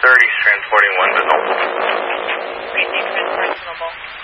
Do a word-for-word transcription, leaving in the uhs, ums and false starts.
thirty, transporting one to Noble. Great day, transport to Noble.